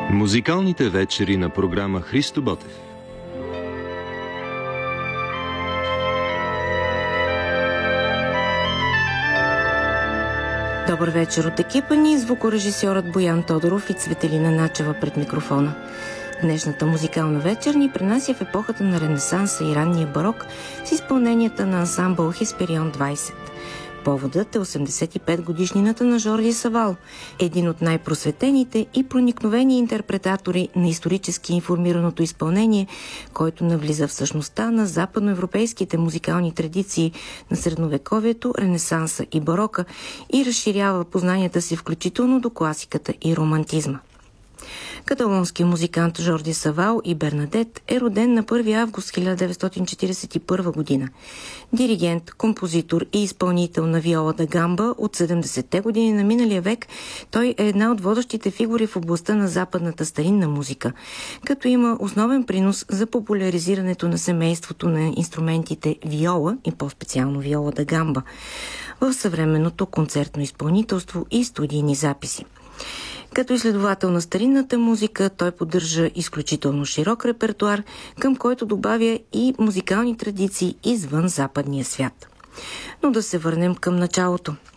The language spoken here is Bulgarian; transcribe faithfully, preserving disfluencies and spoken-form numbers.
Музикалните вечери на програма Христо Ботев. Добър вечер от екипа ни, звукорежисьорът Боян Тодоров и Цветелина Начева пред микрофона. Днешната музикална вечер ни пренася в епохата на Ренесанса и ранния барок с изпълненията на ансамбъл Хесперион двайсет. Поводът е осемдесет и пет годишнината на Жорди Савал, един от най-просветените и проникновени интерпретатори на исторически информираното изпълнение, който навлиза в същността на западноевропейските музикални традиции на средновековието, ренесанса и барока и разширява познанията си включително до класиката и романтизма. Каталонският музикант Жорди Савал и Бернадет е роден на първи август хиляда деветстотин четиридесет и първа година. Диригент, композитор и изпълнител на виола да гамба от седемдесетте години на миналия век, той е една от водещите фигури в областта на западната старинна музика, като има основен принос за популяризирането на семейството на инструментите виола и по-специално виола да гамба в съвременното концертно изпълнителство и студийни записи. Като изследовател на старинната музика, той поддържа изключително широк репертуар, към който добавя и музикални традиции извън западния свят. Но да се върнем към началото.